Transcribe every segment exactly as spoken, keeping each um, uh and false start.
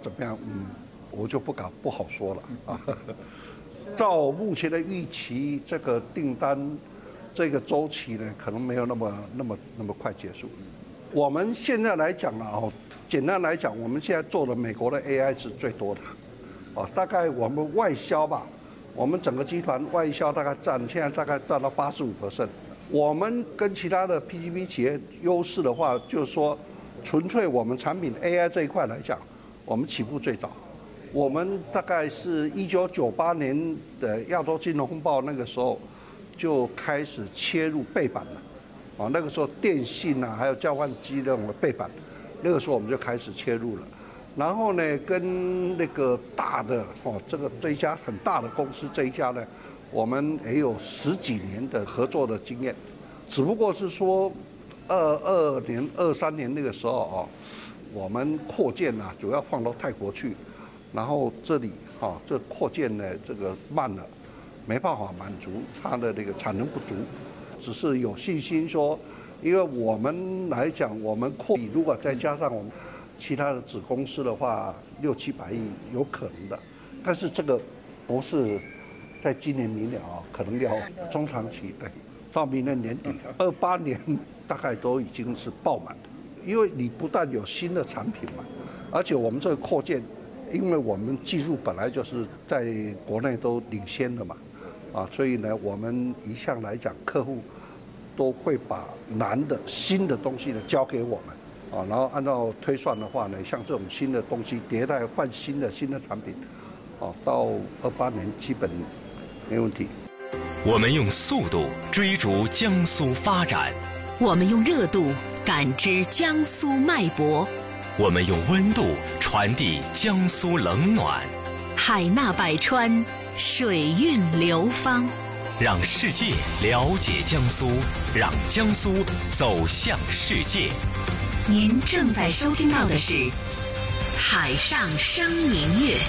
怎么样？嗯，我就不敢不好说了啊。照目前的预期，这个订单这个周期呢，可能没有那么那么那么快结束。我们现在来讲啊，哦，简单来讲，我们现在做的美国的 A I 是最多的，啊，大概我们外销吧，我们整个集团外销大概占现在大概占到八十五 percent。我们跟其他的 P C B 企业优势的话，就是说，纯粹我们产品 A I 这一块来讲，我们起步最早。我们大概是一九九八年的亚洲金融风暴那个时候，就开始切入背板了。啊，那个时候电信啊，还有交换机那种的背板，那个时候我们就开始切入了。然后呢，跟那个大的哦，这个这一家很大的公司这一家呢。我们也有十几年的合作的经验，只不过是说，二二年、二三年那个时候哦，我们扩建啊，主要放到泰国去，然后这里啊，这扩建呢这个慢了，没办法满足它的这个产能不足，只是有信心说，因为我们来讲，我们扩如果再加上我们其他的子公司的话，六七百亿有可能的，但是这个不是。在今年明年啊，可能要中长期，对，到明年年底，二八年大概都已经是爆满的。因为你不但有新的产品嘛，而且我们这个扩建，因为我们技术本来就是在国内都领先的嘛，啊，所以呢，我们一向来讲，客户都会把难的新的东西呢交给我们，啊，然后按照推算的话呢，像这种新的东西迭代换新的新的产品，啊，到二八年基本。没问题。 我们用速度追逐江苏发展， 我们用热度感知江苏脉搏， 我们用温度传递江苏冷暖。 海纳百川，水韵流芳， 让世界了解江苏，让江苏走向世界。 您正在收听到的是《海上生明月》。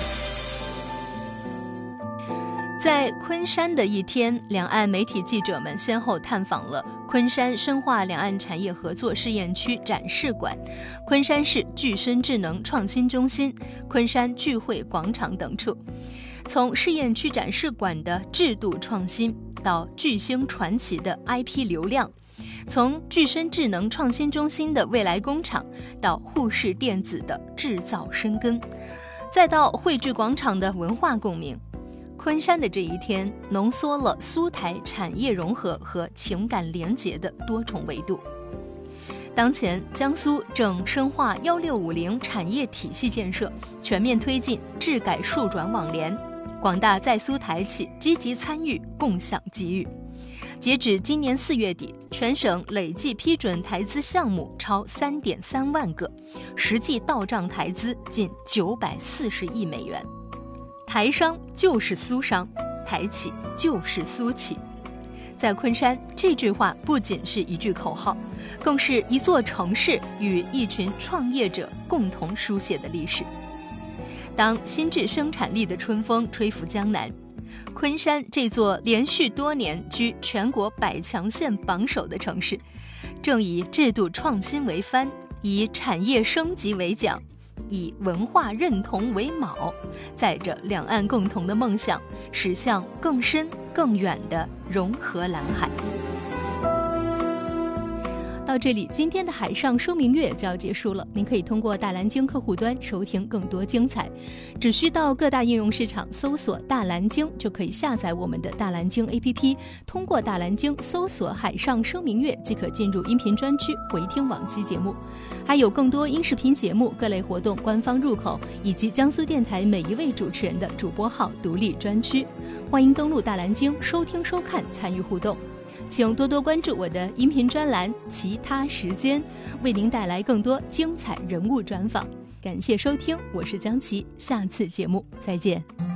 在昆山的一天，两岸媒体记者们先后探访了昆山深化两岸产业合作试验区展示馆、昆山市具身智能创新中心、昆山聚会广场等处。从试验区展示馆的制度创新到巨星传奇的 I P 流量，从具身智能创新中心的未来工厂到沪市电子的制造深耕，再到汇聚广场的文化共鸣。昆山的这一天浓缩了苏台产业融合和情感联结的多重维度。当前，江苏正深化一六五零产业体系建设，全面推进智改数转网联，广大在苏台企积极参与，共享机遇。截止今年四月底，全省累计批准台资项目超 三点三万个，实际到账台资近九百四十亿美元。台商就是苏商，台企就是苏企。在昆山，这句话不仅是一句口号，更是一座城市与一群创业者共同书写的历史。当新质生产力的春风吹拂江南，昆山这座连续多年居全国百强县榜首的城市，正以制度创新为帆，以产业升级为桨，以文化认同为锚，载着两岸共同的梦想，驶向更深更远的融合蓝海。到这里，今天的海上说明月就要结束了。您可以通过大蓝鲸客户端收听更多精彩，只需到各大应用市场搜索大蓝鲸，就可以下载我们的大蓝鲸 A P P， 通过大蓝鲸搜索海上说明月，即可进入音频专区回听往期节目，还有更多音视频节目、各类活动官方入口，以及江苏电台每一位主持人的主播号独立专区。欢迎登录大蓝鲸收听收看，参与互动。请多多关注我的音频专栏其他时间，为您带来更多精彩人物专访。感谢收听，我是江琪，下次节目再见。